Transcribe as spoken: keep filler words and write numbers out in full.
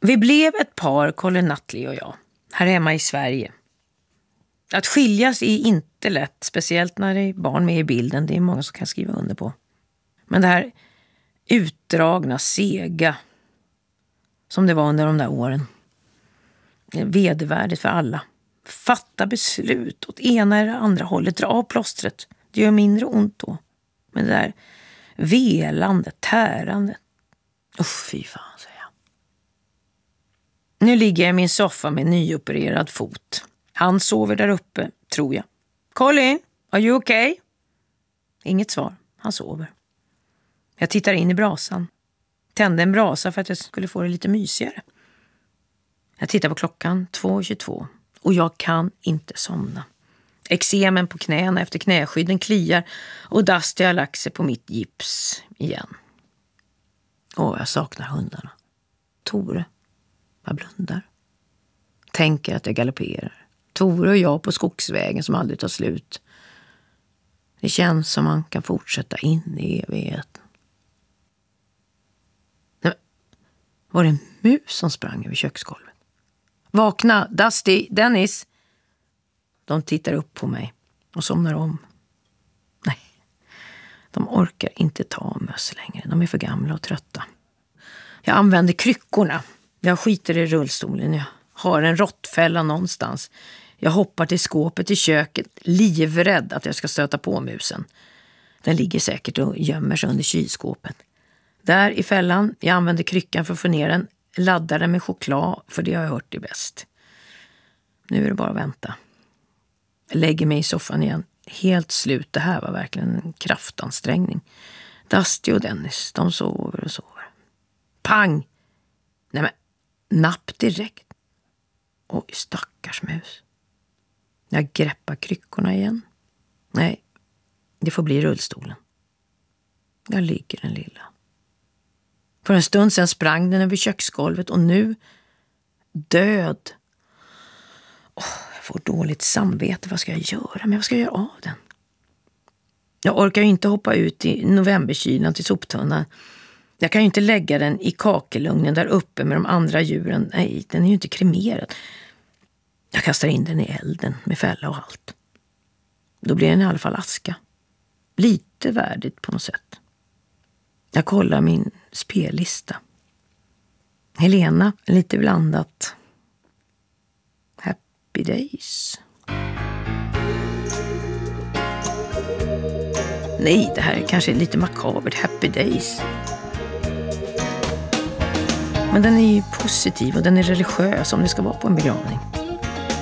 Vi blev ett par, Colin Nutley och jag, här hemma i Sverige. Att skiljas är inte lätt, speciellt när det är barn med i bilden. Det är många som kan skriva under på. Men det här utdragna, sega, som det var under de där åren, är vedervärdigt för alla. Fatta beslut åt ena eller andra hållet, dra av plåstret. Det gör mindre ont då. Men det där velande, tärande. Usch, fy fan, säger jag. Nu ligger jag i min soffa med nyopererad fot. Han sover där uppe, tror jag. Colin, are you okay? Inget svar, han sover. Jag tittar in i brasan. Tände en brasa för att jag skulle få det lite mysigare. Jag tittar på klockan, två tjugotvå. Och jag kan inte somna. Eksemen på knäna efter knäskydden kliar och Dusty har lagt sig på mitt gips igen. Åh, jag saknar hundarna. Tore, jag blundar. Tänker att jag galopperar. Tore och jag på skogsvägen som aldrig tar slut. Det känns som man kan fortsätta in i evigheten. Nej, var det en mus som sprang över köksgolvet? Vakna, Dusty, Dennis. De tittar upp på mig och somnar om. Nej, de orkar inte ta möss längre. De är för gamla och trötta. Jag använder kryckorna. Jag skiter i rullstolen. Jag har en råttfälla någonstans. Jag hoppar till skåpet i köket, livrädd att jag ska stöta på musen. Den ligger säkert och gömmer sig under kylskåpet. Där i fällan, jag använder kryckan för att få ner den. Laddar den med choklad, för det har jag hört är bäst. Nu är det bara att vänta. Jag lägger mig i soffan igen. Helt slut, det här var verkligen en kraftansträngning. Dusty och Dennis, de sover och sover. Pang! Nej men, napp direkt. Oj, stackars mus. Jag greppar kryckorna igen. Nej, det får bli rullstolen. Jag ligger den lilla. För en stund sedan sprang den över köksgolvet och nu död. Oh, jag får dåligt samvete. Vad ska jag göra? Men vad ska jag göra av den? Jag orkar ju inte hoppa ut i novemberkylan till soptunnan. Jag kan ju inte lägga den i kakelugnen där uppe med de andra djuren. Nej, den är ju inte kremerad. Jag kastar in den i elden med fälla och allt. Då blir den i alla fall aska. Lite värdigt på något sätt. Jag kollar min spellista. Helena, lite blandat. Happy Days. Nej, det här är kanske lite makabert. Happy Days. Men den är ju positiv och den är religiös om det ska vara på en begravning.